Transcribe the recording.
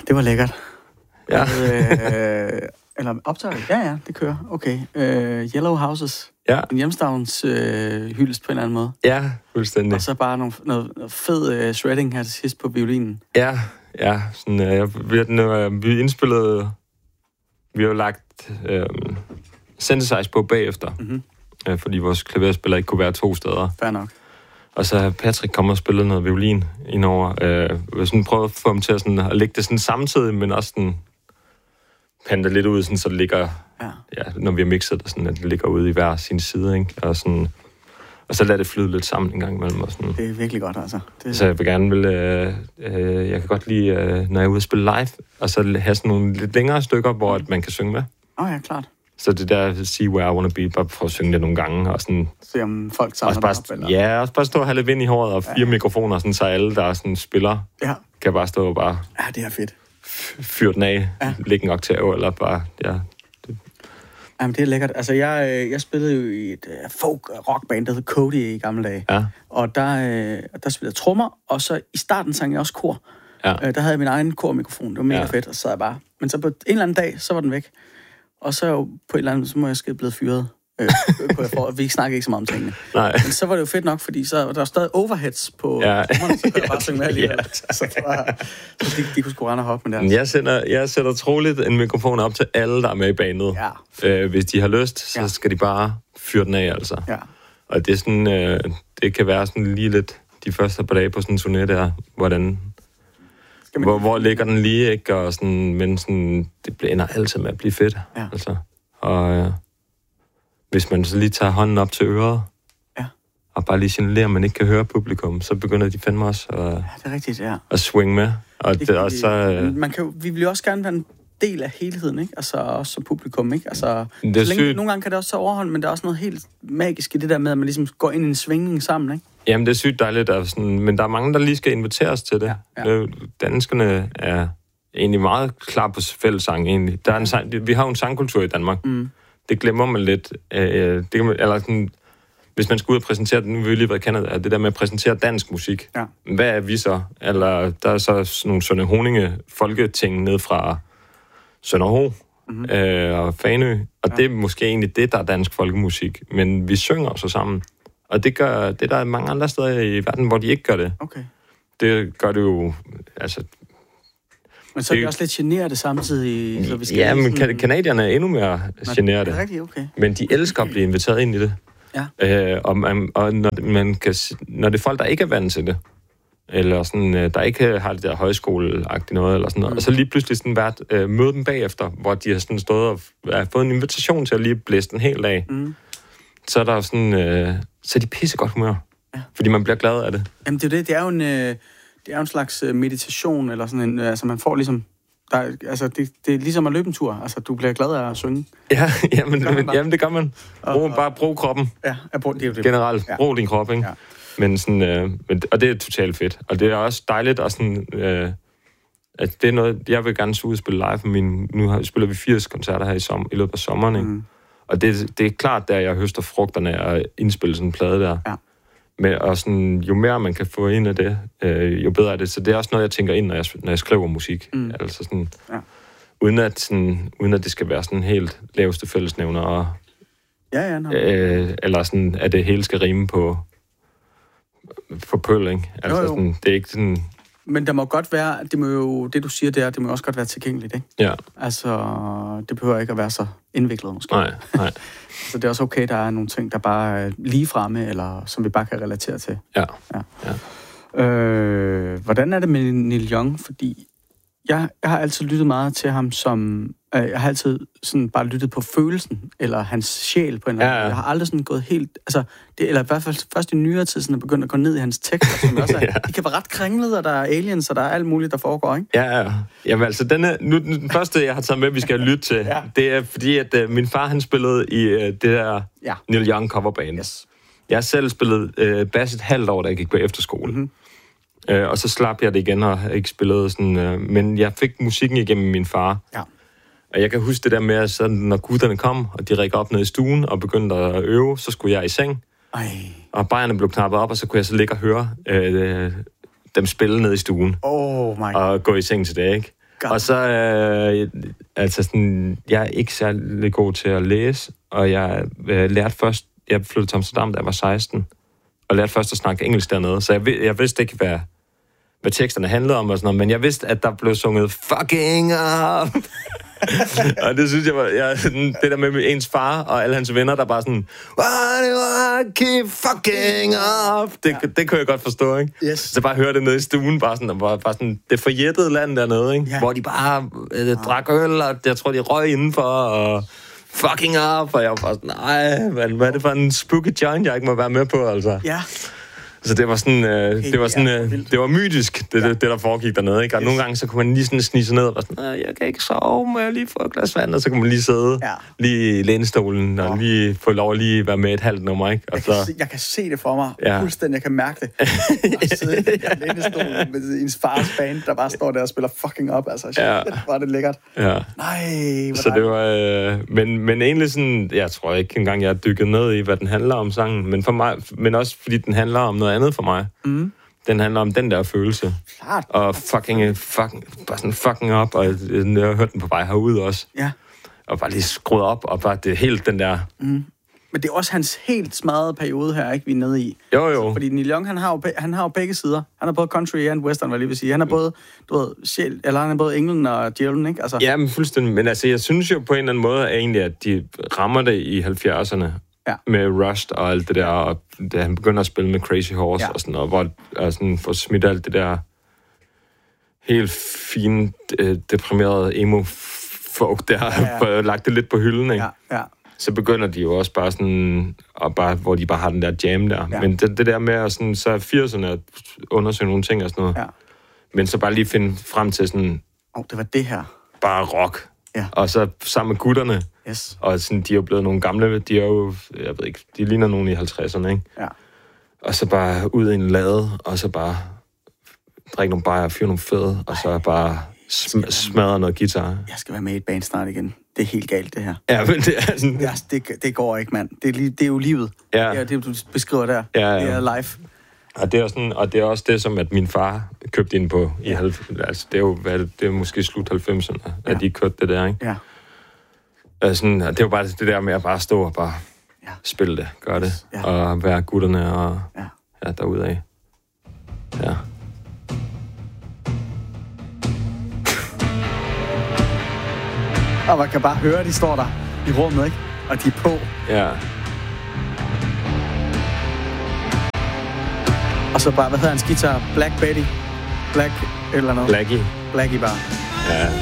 det var lækkert. Ja. Eller optaget? Ja, det kører. Okay. Yellow Houses. Ja. En hjemstavns hyldest på en eller anden måde. Ja, fuldstændig. Og så bare noget fed shredding her til sidst på violinen. Ja. Sådan, vi indspillede... Vi har jo lagt synthesize på bagefter. Mm-hmm. Fordi vores klaverspiller ikke kunne være 2 steder. Fair nok. Og så har Patrick kommet og spillet noget violin indover. Vi sådan prøvet at få ham til at lægge det sådan samtidig, men også sådan pande lidt ud, sådan, så det ligger... Ja, når vi har mixet det, sådan, at det ligger ude i hver sin side, ikke? Og så lader det flyde lidt sammen en gang imellem. Og sådan. Det er virkelig godt, altså. Så jeg vil gerne jeg kan godt lide, når jeg er ude at spille live, og så have sådan nogle lidt længere stykker, hvor man kan synge med. Ja, klart. Så det der, See Where I Wanna Be, bare for at synge det nogle gange. Og sådan, se om folk samler bare, op, eller? Ja, også bare stå og have lidt vind i håret, og 4 mikrofoner, sådan, så alle, der sådan spiller, kan bare stå og bare... Ja, det er fedt. Fyre den af, lægge en oktav, eller bare... Ja. Jamen, det er lækkert. Altså, jeg spillede jo i et folk-rockband, der hed Cody i gamle dage. Ja. Og der spillede jeg trommer, og så i starten sang jeg også kor. Ja. Der havde jeg min egen kormikrofon. Det var mega fedt, og så sad jeg bare. Men så på en eller anden dag, så var den væk. Og så på en eller anden, så må jeg måske blevet fyret. Vi snakkede ikke så meget om tingene. Nej. Men så var det jo fedt nok, fordi så der var stadig overheads på trommerne, så jeg bare synge med alligevel. Altså, så de kunne sgu rende og hoppe med det. Jeg sætter troligt en mikrofon op til alle, der er med i bandet. Ja. Hvis de har lyst, så skal de bare fyre den af, altså. Ja. Og det er sådan, det kan være sådan lige lidt de første par dage på sådan en turné der, hvor ligger den lige, ikke? Og sådan, men sådan, det ender altid med at blive fedt. Ja. Altså. Og hvis man så lige tager hånden op til øret, og bare lige signalerer, at man ikke kan høre publikum, så begynder de fandme også det er rigtigt, at swing med. Og vi vil jo også gerne være en del af helheden, ikke? Altså også som publikum, ikke? Altså, nogle gange kan det også tage overhånd, men der er også noget helt magisk i det der med, at man ligesom går ind i en svingning sammen, ikke? Jamen, det er sygt dejligt, men der er mange, der lige skal inviteres til det. Ja. Danskerne er egentlig meget klar på fællessang, egentlig. Vi har jo en sangkultur i Danmark. Mm. Det glemmer man lidt. Hvis man skal ud og præsentere, nu vil vi lige være Canada, det der med at præsentere dansk musik. Ja. Hvad er vi så? Eller der er så sådan nogle Sønder Honinge folketing ned fra Sønderho og Fanø, og det er måske egentlig det, der er dansk folkemusik. Men vi synger så sammen. Og det der er mange andre steder i verden, hvor de ikke gør det. Okay. Det gør det jo... Altså, men så er det også lidt generede samtidig. Så vi skal men kanadierne er endnu mere generede. Det er rigtigt, okay. Men de elsker at blive inviteret ind i det. Ja. Og når det er folk, der ikke er vant til det, eller sådan, der ikke har det der højskoleagtigt noget, eller sådan noget, og så lige pludselig sådan møde dem bagefter, hvor de har sådan stået og fået en invitation til at lige blæse den helt af, så er der sådan... så er de pissegodt humør, fordi man bliver glad af det. Jamen det er det. Det er jo en slags meditation, eller sådan en... Altså man får ligesom... det er ligesom at løbe en tur. Altså, du bliver glad af at synge. Ja, jamen det gør man. Bare brug kroppen. Ja, det er jo det. Generelt, brug din krop, ikke? Ja. Men sådan, og det er totalt fedt. Og det er også dejligt, og sådan, at det er noget, jeg vil gerne ud og spille live. Nu spiller vi 80 koncerter her i løbet af sommeren, ikke? Mm. Og det er klart, der jeg høster frugterne af indspille sådan en plade der. Ja. Men, og sådan, jo mere man kan få ind af det, jo bedre er det. Så det er også noget, jeg tænker ind, når jeg skriver musik. Altså sådan, uden at det skal være sådan helt laveste fællesnævner. Og, eller sådan, at det hele skal rime på pøl, ikke? Altså jo. Sådan, det er ikke sådan... Men der må godt være, det du siger der, det må også godt være tilgængeligt, ikke? Ja. Altså, det behøver ikke at være så indviklet, måske. Nej. Så det er også okay, der er nogle ting, der bare er lige fremme, eller som vi bare kan relatere til. Ja. Hvordan er det med Neil Young? Fordi jeg har altid lyttet meget til ham som... jeg har altid sådan bare lyttet på følelsen, eller hans sjæl på en eller anden måde. Jeg har aldrig sådan gået helt... Altså, eller i hvert fald først i nyere tid, sådan begyndt at gå ned i hans tekster, som også er... De kan være ret kringlede, og der er aliens, og der er alt muligt, der foregår, ikke? Ja. Jamen altså, den første, jeg har taget med, vi skal lytte til, det er fordi, at min far, han spillede i det der Neil Young coverband. Yes. Jeg har selv spillet bass et halvt år, da jeg gik på efterskole. Mm-hmm. Og så slap jeg det igen, og ikke spillet sådan... men jeg fik musikken igennem min far. Ja. Og jeg kan huske det der med, at sådan, når gutterne kom, og de rækker op ned i stuen og begyndte at øve, så skulle jeg i seng. Og bajerne blev knappet op, og så kunne jeg så ligge og høre dem spille ned i stuen. Oh my God. Og gå i seng til det, ikke? Og så, altså sådan, jeg er ikke særlig god til at læse, og jeg lærte først, jeg flyttede til Amsterdam, da jeg var 16, og lærte først at snakke engelsk dernede, så jeg vidste ikke, hvad teksterne handlede om og sådan noget, men jeg vidste, at der blev sunget fucking up. Og det synes jeg var, det der med ens far og alle hans venner, der bare sådan, keep fucking up. Det kunne jeg godt forstå, ikke? Yes. Så bare høre det nede i stuen, bare sådan det forjættede land dernede, ikke? Hvor de bare drak øl, og jeg tror, de røg indenfor, og fucking up, og jeg var bare sådan, nej, hvad er det for en spooky joint, jeg ikke må være med på, altså? Ja. Så det var sådan, det var mytisk, det der foregik dernede, ikke? Og nogle gange, så kunne man lige sådan snige sig ned og var sådan, jeg kan ikke sove, må jeg lige få et glas vand? Og så kunne man lige sidde lige i lænestolen og lige få lov at lige være med et halvt nummer, ikke? Og jeg kan se det for mig, fuldstændig, jeg kan mærke det. At sidde i lænestolen med ens fars band, der bare står der og spiller fucking up, altså. Shit, var det lækkert. Ja. Nej, så det var, men egentlig sådan, jeg tror ikke engang, jeg har dykket ned i, hvad den handler om, sangen, men for mig, men også fordi den handler om noget andet for mig. Mm. Den handler om den der følelse. Klart. Og bare sådan fucking op, og jeg har hørt den på vej herude også. Ja. Og bare lige skruet op, og bare det er helt den der... Mm. Men det er også hans helt smadrede periode her, ikke, vi er nede i. Jo. Altså, fordi Neil Young, han har jo begge sider. Han er både country and western, hvad jeg lige vil sige. Han er både, han er både englen og djævlen, ikke? Altså... Ja, men fuldstændig. Men altså, jeg synes jo på en eller anden måde egentlig, at de rammer det i 70'erne. Ja. Med Rust og alt det der, og da han begynder at spille med Crazy Horse og sådan noget, hvor jeg sådan får smidt alt det der helt fine, deprimerede emo-folk der, og lagt det lidt på hylden, ikke? Ja. Så begynder de jo også bare sådan, og bare, hvor de bare har den der jam der. Ja. Men det der med at sådan, så 80'erne at undersøge nogle ting og sådan noget, men så bare lige finde frem til sådan... det var det her. Bare rock. Ja. Og så sammen med gutterne. Yes. Og sådan, de er jo blevet nogle gamle, de er jo, jeg ved ikke, de ligner nogen i 50'erne, ikke? Ja. Og så bare ud i en lade, og så bare drikke nogle bajer, fyre nogle fede, og så bare smadre noget guitar. Jeg skal være med i et band snart igen. Det er helt galt, det her. Ja, men det er sådan... Det går ikke, mand. Det er jo livet. Ja. Det er det, du beskriver der. Ja. Det er life. Og det er også det, som at min far købte ind på i altså, det er jo det er måske slut 90'erne, at de købte det der, ikke? Ja. Sådan, det er jo bare det der med at bare stå og bare spille det, gøre det, og være gutterne og derudaf. Ja. Og man kan bare høre, at de står der i rummet, ikke? Og de er på. Ja. Og så bare, hvad hedder hans guitar? Black Betty? Black eller noget? Blackie bare. Ja.